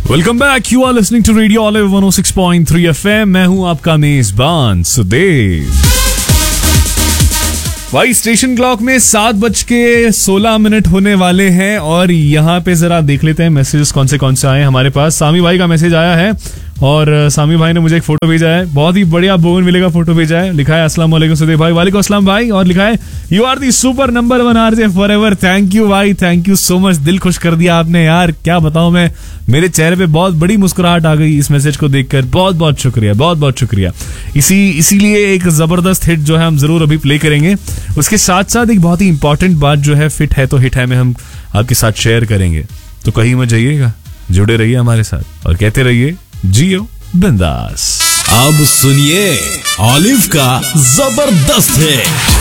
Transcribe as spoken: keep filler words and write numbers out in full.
Welcome back, you are listening to radio olive one O six point three F M. मैं हूं आपका मेजबान सुदेव। भाई स्टेशन क्लॉक में सात बज के सोलह मिनट होने वाले हैं और यहाँ पे जरा देख लेते हैं मैसेजेस कौन से कौन से आए हैं हमारे पास। सामी भाई का मैसेज आया है और सामी भाई ने मुझे एक फोटो भेजा है, बहुत ही बढ़िया बोगनविले का फोटो भेजा है। लिखा है अस्सलाम वालेकुम सुदेव भाई। वालेकुम अस्सलाम भाई। और लिखा है you are the super number one RJ forever. Thank you भाई, थैंक यू सो मच। दिल खुश कर दिया आपने यार, क्या बताऊं मैं। मेरे चेहरे पे बहुत बड़ी मुस्कुराहट आ गई इस मैसेज को देखकर। बहुत बहुत शुक्रिया, बहुत बहुत शुक्रिया। इसी इसीलिए एक जबरदस्त हिट जो है हम जरूर अभी प्ले करेंगे। उसके साथ साथ एक बहुत ही इंपॉर्टेंट बात जो है फिट है तो हिट है में हम आपके साथ शेयर करेंगे। तो कहीं मत जाइएगा, जुड़े रहिए हमारे साथ और कहते रहिए जियो बिंदास। अब सुनिए ऑलिव का जबरदस्त है।